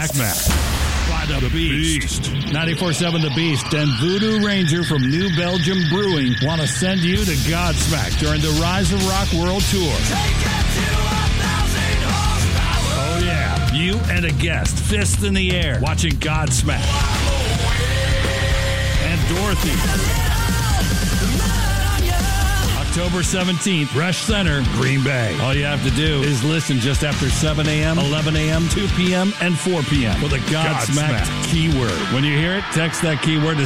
Godsmack by the Beast. 94.7 The Beast and Voodoo Ranger from New Belgium Brewing want to send you to Godsmack during the Rise of Rock World Tour. Oh yeah, you and a guest, fists in the air, watching Godsmack. And Dorothy. October 17th, Rush Center, Green Bay. All you have to do is listen just after 7 a.m., 11 a.m., 2 p.m., and 4 p.m. for the Godsmack keyword. When you hear it, text that keyword to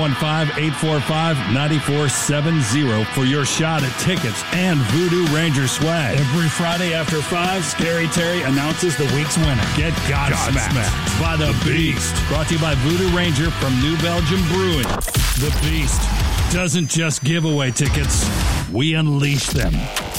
715-845-9470 for your shot at tickets and Voodoo Ranger swag. Every Friday after 5, Scary Terry announces the week's winner. Get Godsmack by the Beast. Brought to you by Voodoo Ranger from New Belgium Brewing. The Beast doesn't just give away tickets. We unleash them.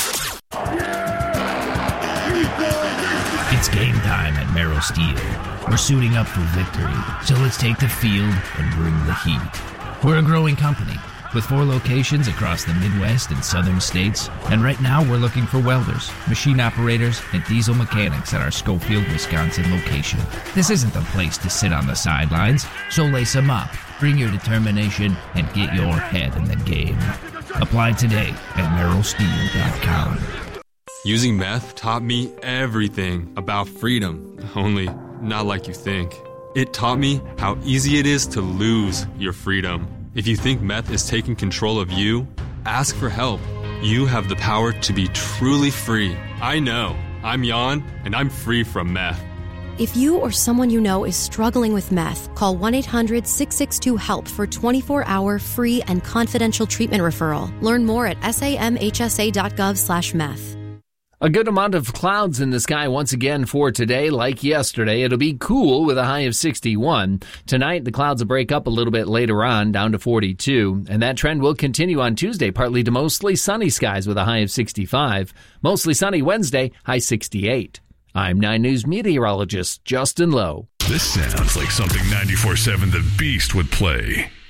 It's game time at Merrill Steel. We're suiting up for victory, so let's take the field and bring the heat. We're a growing company with 4 locations across the Midwest and Southern states, and right now we're looking for welders, machine operators, and diesel mechanics at our Schofield, Wisconsin location. This isn't the place to sit on the sidelines, so lace them up, bring your determination, and get your head in the game. Apply today at merrillsteel.com. Using meth taught me everything about freedom, only not like you think. It taught me how easy it is to lose your freedom. If you think meth is taking control of you, ask for help. You have the power to be truly free. I know. I'm Jan, and I'm free from meth. If you or someone you know is struggling with meth, call 1-800-662-HELP for 24-hour free and confidential treatment referral. Learn more at samhsa.gov/meth. A good amount of clouds in the sky once again for today. Like yesterday, it'll be cool with a high of 61. Tonight, the clouds will break up a little bit later on, down to 42. And that trend will continue on Tuesday, partly to mostly sunny skies with a high of 65. Mostly sunny Wednesday, high 68. I'm 9 News meteorologist Justin Lowe. This sounds like something 94.7 The Beast would play.